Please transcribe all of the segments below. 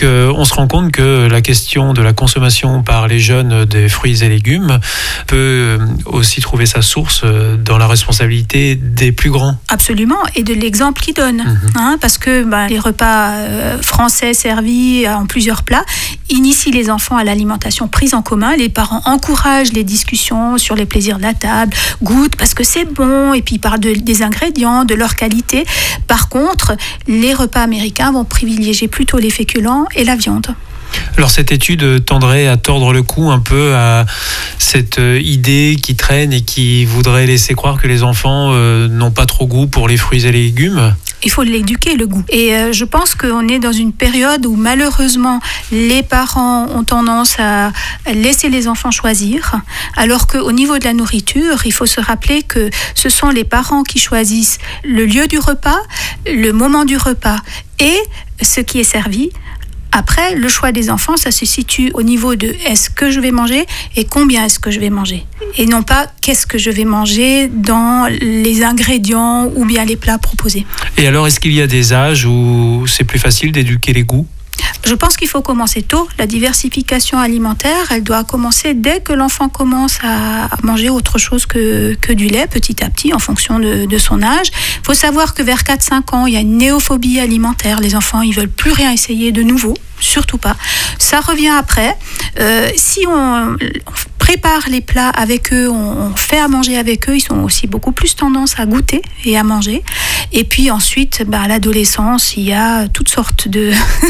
on se rend compte que la question de la consommation par les jeunes des fruits et légumes peut aussi trouver sa source dans la responsabilité des plus grands. Absolument, et de l'exemple qu'ils donnent. Parce que les repas français servis en plusieurs plats initient les enfants à l'alimentation prise en commun. Les parents encouragent les discussions sur les plaisirs de la table, goûtent parce que c'est bon, et puis ils parlent des ingrédients, de leur qualité. Par contre, les repas américains vont privilégier plutôt les féculents et la viande. Alors cette étude tendrait à tordre le cou un peu à cette idée qui traîne et qui voudrait laisser croire que les enfants n'ont pas trop goût pour les fruits et les légumes. Il faut l'éduquer, le goût. Et je pense qu'on est dans une période où malheureusement les parents ont tendance à laisser les enfants choisir, alors qu'au niveau de la nourriture, il faut se rappeler que ce sont les parents qui choisissent le lieu du repas, le moment du repas et ce qui est servi. Après, le choix des enfants, ça se situe au niveau de est-ce que je vais manger et combien est-ce que je vais manger. Et non pas qu'est-ce que je vais manger dans les ingrédients ou bien les plats proposés. Et alors, est-ce qu'il y a des âges où c'est plus facile d'éduquer les goûts ? Je pense qu'il faut commencer tôt. La diversification alimentaire, elle doit commencer dès que l'enfant commence à manger autre chose que du lait, petit à petit, en fonction de son âge. Il faut savoir que vers 4-5 ans, il y a une néophobie alimentaire. Les enfants, ils ne veulent plus rien essayer de nouveau, surtout pas. Ça revient après. Si on prépare les plats avec eux, on fait à manger avec eux, ils ont aussi beaucoup plus tendance à goûter et à manger. Et puis ensuite, à l'adolescence, il y a toutes sortes de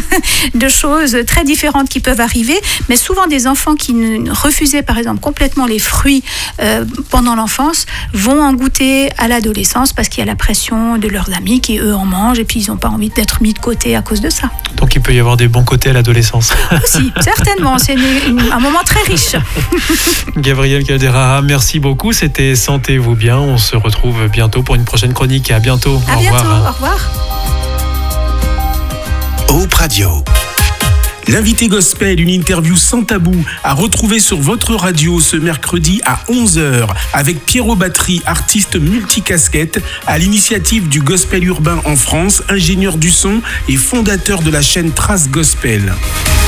choses très différentes qui peuvent arriver, mais souvent des enfants qui refusaient par exemple complètement les fruits pendant l'enfance vont en goûter à l'adolescence parce qu'il y a la pression de leurs amis qui eux en mangent et puis ils n'ont pas envie d'être mis de côté à cause de ça. Donc il peut y avoir des bons côtés à l'adolescence. Aussi, certainement, c'est un moment très riche. Gabrielle Calderara, merci beaucoup, c'était Sentez-vous bien, on se retrouve bientôt pour une prochaine chronique, à bientôt. À bientôt, au revoir. Hope Radio. L'invité gospel, une interview sans tabou, à retrouver sur votre radio ce mercredi à 11h avec Pierrot Battery, artiste multicasquette, à l'initiative du gospel urbain en France, ingénieur du son et fondateur de la chaîne Trace Gospel.